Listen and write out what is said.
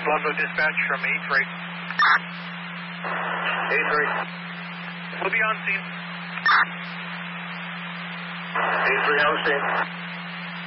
Ludlow dispatch from A3. A3. We'll be on scene. A3 on scene.